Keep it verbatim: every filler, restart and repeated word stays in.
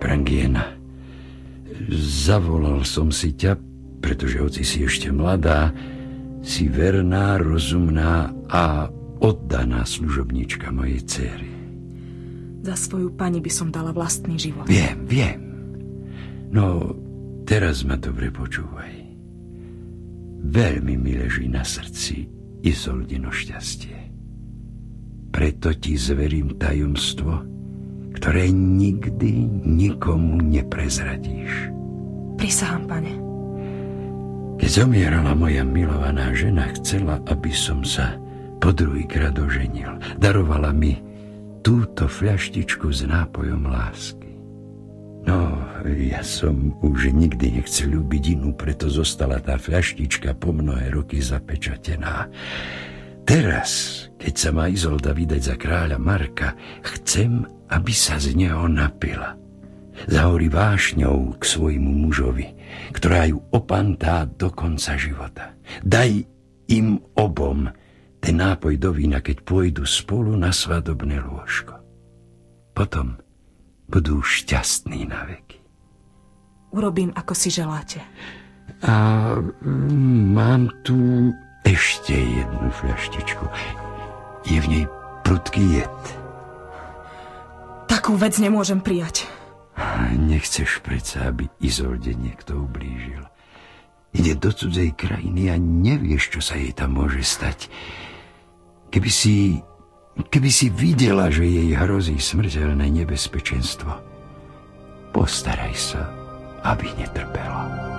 Frangiena. Zavolal som si ťa, pretože hoci si ešte mladá, si verná, rozumná a oddaná služobnička mojej dcéry. Za svoju pani by som dala vlastný život. Viem, viem. No, teraz ma dobre počúvaj. Veľmi mi leží na srdci Izoldino šťastie. Preto ti zverím tajomstvo, ktoré nikdy nikomu neprezradíš. Prisahám, pane. Keď zomierala moja milovaná žena, chcela, aby som sa po druhýkrát oženil. Darovala mi túto fľaštičku s nápojom lásky. No, ja som už nikdy nechcel ľúbiť inú, preto zostala tá fľaštička po mnohé roky zapečatená. Teraz, keď sa má Izolda vydať za kráľa Marka, chcem, aby sa z neho napila. Zahorí vášňou k svojmu mužovi, ktorá ju opantá do konca života. Daj im obom ten nápoj do vína, keď pôjdu spolu na svadobné lôžko. Potom budú šťastní na veky. Urobím, ako si želáte. A mám tu ešte jednu fľaštičku. Je v nej prudký jed. Takú vec nemôžem prijať. Nechceš predsa, aby Izolde niekto ublížil. Ide do cudzej krajiny a nevieš, čo sa jej tam môže stať. Keby si, keby si videla, že jej hrozí smrteľné nebezpečenstvo, postaraj sa, aby netrpela.